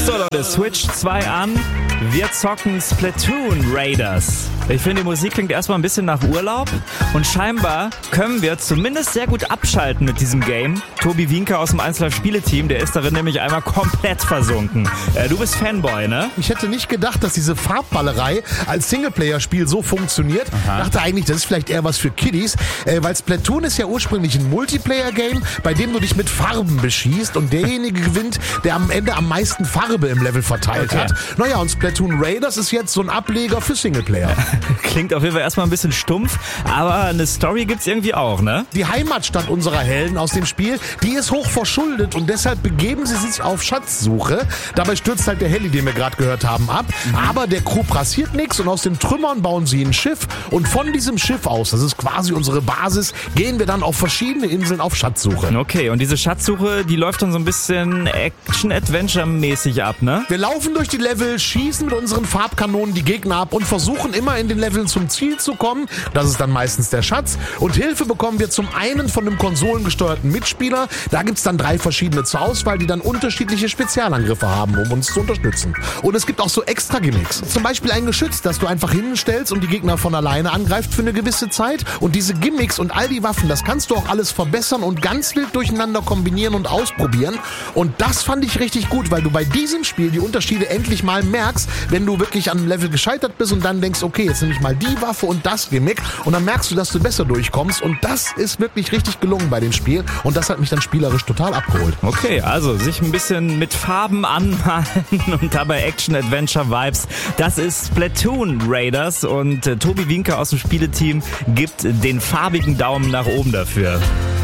So Leute, Switch 2 an. Wir zocken Splatoon Raiders. Ich finde, die Musik klingt erstmal ein bisschen nach Urlaub und scheinbar können wir zumindest sehr gut abschalten mit diesem Game. Tobi Wienke aus dem 1Live-Spieleteam, der ist darin nämlich einmal komplett versunken. Du bist Fanboy, ne? Ich hätte nicht gedacht, dass diese Farbballerei als Singleplayer-Spiel so funktioniert. Ich dachte eigentlich, das ist vielleicht eher was für Kiddies, weil Splatoon ist ja ursprünglich ein Multiplayer-Game, bei dem du dich mit Farben beschießt und derjenige gewinnt, der am Ende am meisten Farbe im Level verteilt hat. Naja, und Splatoon Raiders ist jetzt so ein Ableger für Singleplayer. Klingt auf jeden Fall erstmal ein bisschen stumpf, aber eine Story gibt's irgendwie auch, ne? Die Heimatstadt unserer Helden aus dem Spiel, die ist hoch verschuldet und deshalb begeben sie sich auf Schatzsuche. Dabei stürzt halt der Heli, den wir gerade gehört haben, ab. Aber der Crew passiert nichts und aus den Trümmern bauen sie ein Schiff. Und von diesem Schiff aus, das ist quasi unsere Basis, gehen wir dann auf verschiedene Inseln auf Schatzsuche. Okay, und diese Schatzsuche, die läuft dann so ein bisschen Action-Adventure-mäßig ab, ne? Wir laufen durch die Level, schießen mit unseren Farbkanonen die Gegner ab und versuchen immer in den Leveln zum Ziel zu kommen. Das ist dann meistens der Schatz. Und Hilfe bekommen wir zum einen von einem konsolengesteuerten Mitspieler. Da gibt's dann 3 verschiedene zur Auswahl, die dann unterschiedliche Spezialangriffe haben, um uns zu unterstützen. Und es gibt auch so extra Gimmicks. Zum Beispiel ein Geschütz, das du einfach hinstellst und die Gegner von alleine angreift für eine gewisse Zeit. Und diese Gimmicks und all die Waffen, das kannst du auch alles verbessern und ganz wild durcheinander kombinieren und ausprobieren. Und das fand ich richtig gut, weil du bei diesem Spiel die Unterschiede endlich mal merkst, wenn du wirklich an einem Level gescheitert bist und dann denkst, okay, jetzt nehme ich mal die Waffe und das Gimmick und dann merkst du, dass du besser durchkommst und das ist wirklich richtig gelungen bei dem Spiel und das hat mich dann spielerisch total abgeholt. Okay, also sich ein bisschen mit Farben anmalen und dabei Action-Adventure-Vibes, das ist Splatoon Raiders und Tobi Wienke aus dem Spieleteam gibt den farbigen Daumen nach oben dafür.